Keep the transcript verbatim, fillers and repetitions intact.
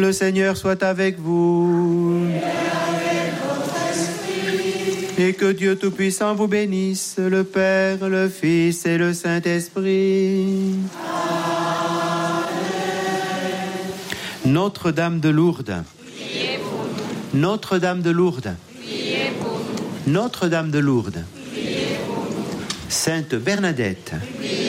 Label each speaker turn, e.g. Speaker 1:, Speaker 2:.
Speaker 1: Le Seigneur soit avec vous.
Speaker 2: Et avec votre esprit.
Speaker 1: Et que Dieu Tout-Puissant vous bénisse, le Père, le Fils et le Saint-Esprit.
Speaker 2: Amen.
Speaker 1: Notre-Dame de Lourdes.
Speaker 2: Priez pour nous.
Speaker 1: Notre-Dame de Lourdes.
Speaker 2: Priez pour nous.
Speaker 1: Notre-Dame de Lourdes.
Speaker 2: Priez pour nous.
Speaker 1: Sainte Bernadette.
Speaker 2: Priez